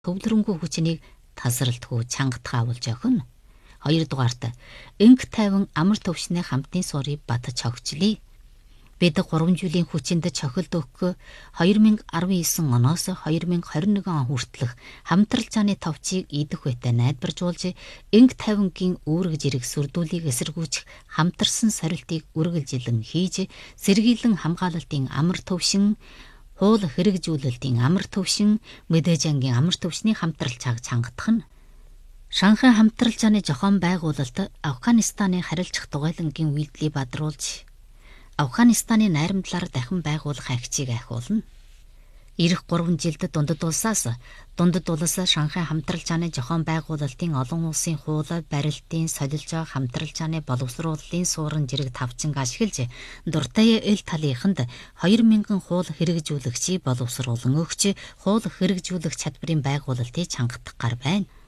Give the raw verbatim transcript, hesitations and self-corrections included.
төвлөрөнгөө хүчнийг тасралтгүй чангатах агуулж өгнө. Хоёрдугаарт энх тайван амар төвшний хамтын суурийг батж хогчлие. Бид гурван жилийн хүчинд чохилд өгөх две тысячи десятый оноос две тысячи двадцать один он хүртэлх хамтрал цааны товчийг идэх үедээ найдваржуулж энх тайвангийн үүрэг зэрэг сүрдүүлийг эсэргүүцэх хамтарсан сорилтыг үргэлжилэн хийж сэргийлэн хамгаалалтын амар төвшин, хуул хэрэгжүүлэлтийн амар төвшин, мэдээж ангийн амар төвшний хамтрал цааг чангатах нь. Шанхай хамтрал цааны зохион байгуулалт Афганистаны харилцах дугайлангийн үйлдэлийг бадруулж Афганистаны найрамдлаар дахин байгуулах агчийг ахиулна. Ирэх гурван жилд дундад улсаас дундад улс Шанхай хамтрал цааны зохион байгуулалтын олон улсын хууль, барилтын, солилж байгаа хамтрал цааны боловсруулалтын суурин зэрэг тавчинг ашиглаж дуртай эл талынханд две тысячи хууль хэрэгжүүлэгчийг боловсруулан өгч хууль хэрэгжүүлэх чадварын байгуулалтыг чангатах гар байна.